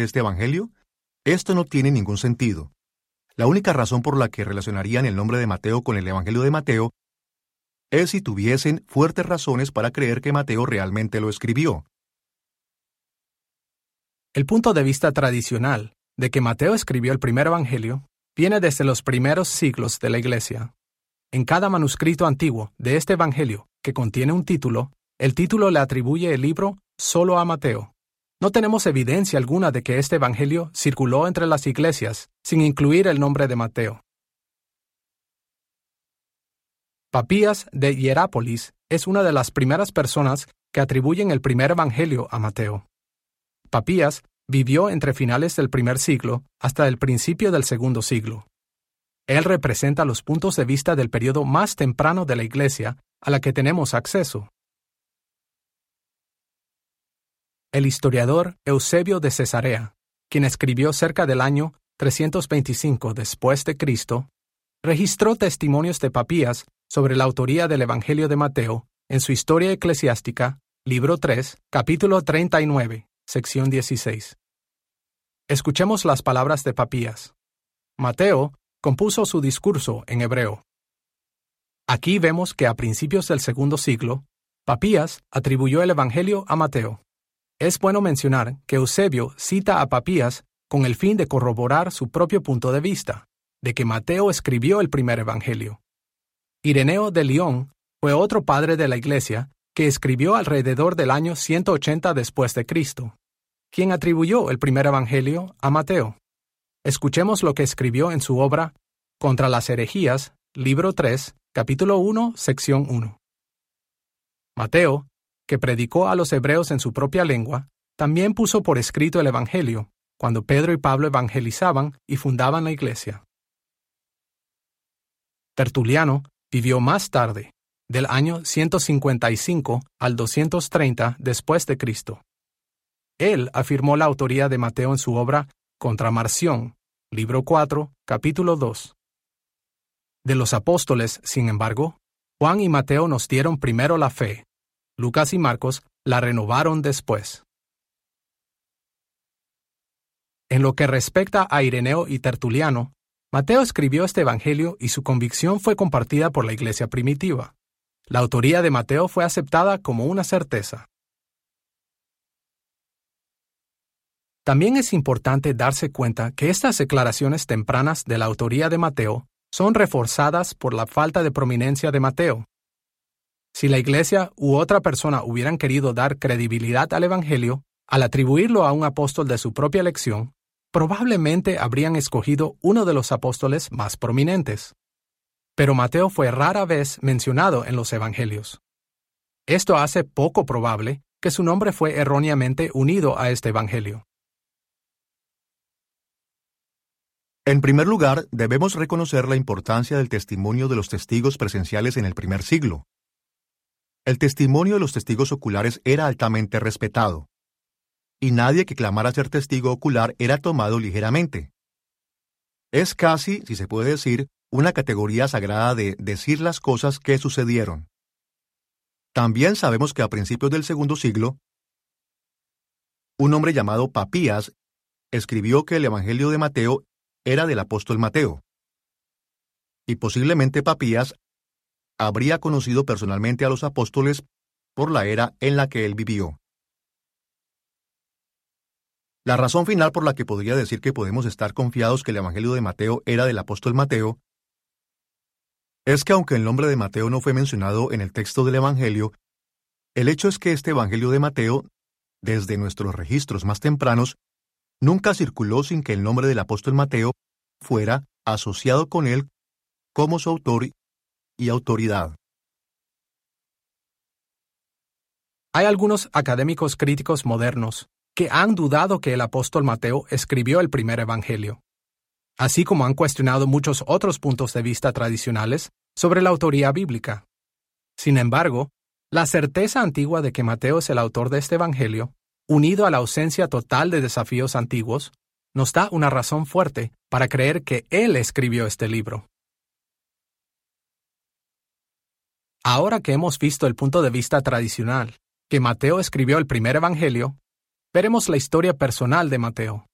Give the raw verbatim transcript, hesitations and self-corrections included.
realmente este evangelio? Esto no tiene ningún sentido. La única razón por la que relacionarían el nombre de Mateo con el evangelio de Mateo es si tuviesen fuertes razones para creer que Mateo realmente lo escribió. El punto de vista tradicional de que Mateo escribió el primer evangelio viene desde los primeros siglos de la Iglesia. En cada manuscrito antiguo de este evangelio que contiene un título, el título le atribuye el libro solo a Mateo. No tenemos evidencia alguna de que este evangelio circuló entre las iglesias sin incluir el nombre de Mateo. Papías de Hierápolis es una de las primeras personas que atribuyen el primer evangelio a Mateo. Papías vivió entre finales del primer siglo hasta el principio del segundo siglo. Él representa los puntos de vista del periodo más temprano de la Iglesia a la que tenemos acceso. El historiador Eusebio de Cesarea, quien escribió cerca del año trescientos veinticinco después de Cristo, registró testimonios de Papías sobre la autoría del Evangelio de Mateo en su Historia Eclesiástica, libro tres, capítulo treinta y nueve, sección dieciséis. Escuchemos las palabras de Papías. Mateo compuso su discurso en hebreo. Aquí vemos que a principios del segundo siglo, Papías atribuyó el Evangelio a Mateo. Es bueno mencionar que Eusebio cita a Papías con el fin de corroborar su propio punto de vista, de que Mateo escribió el primer Evangelio. Ireneo de León fue otro padre de la Iglesia que escribió alrededor del año ciento ochenta después de Cristo, quien atribuyó el primer Evangelio a Mateo. Escuchemos lo que escribió en su obra Contra las herejías, libro tres, capítulo uno, sección uno. Mateo, que predicó a los hebreos en su propia lengua, también puso por escrito el Evangelio, cuando Pedro y Pablo evangelizaban y fundaban la iglesia. Tertuliano vivió más tarde, del año ciento cincuenta y cinco al doscientos treinta después de Cristo. Él afirmó la autoría de Mateo en su obra Contra Marción, libro cuatro, capítulo dos. De los apóstoles, sin embargo, Juan y Mateo nos dieron primero la fe. Lucas y Marcos la renovaron después. En lo que respecta a Ireneo y Tertuliano, Mateo escribió este evangelio y su convicción fue compartida por la iglesia primitiva. La autoría de Mateo fue aceptada como una certeza. También es importante darse cuenta que estas declaraciones tempranas de la autoría de Mateo son reforzadas por la falta de prominencia de Mateo. Si la iglesia u otra persona hubieran querido dar credibilidad al evangelio, al atribuirlo a un apóstol de su propia elección, probablemente habrían escogido uno de los apóstoles más prominentes. Pero Mateo fue rara vez mencionado en los evangelios. Esto hace poco probable que su nombre fue erróneamente unido a este evangelio. En primer lugar, debemos reconocer la importancia del testimonio de los testigos presenciales en el primer siglo. El testimonio de los testigos oculares era altamente respetado, y nadie que clamara ser testigo ocular era tomado ligeramente. Es casi, si se puede decir, una categoría sagrada de decir las cosas que sucedieron. También sabemos que a principios del segundo siglo, un hombre llamado Papías escribió que el Evangelio de Mateo era del apóstol Mateo. Y posiblemente Papías habría conocido personalmente a los apóstoles por la era en la que él vivió. La razón final por la que podría decir que podemos estar confiados que el Evangelio de Mateo era del apóstol Mateo es que aunque el nombre de Mateo no fue mencionado en el texto del Evangelio, el hecho es que este Evangelio de Mateo, desde nuestros registros más tempranos, nunca circuló sin que el nombre del apóstol Mateo fuera asociado con él como su autor y autoridad. Hay algunos académicos críticos modernos que han dudado que el apóstol Mateo escribió el primer evangelio, así como han cuestionado muchos otros puntos de vista tradicionales sobre la autoría bíblica. Sin embargo, la certeza antigua de que Mateo es el autor de este evangelio, unido a la ausencia total de desafíos antiguos, nos da una razón fuerte para creer que él escribió este libro. Ahora que hemos visto el punto de vista tradicional, que Mateo escribió el primer evangelio, veremos la historia personal de Mateo.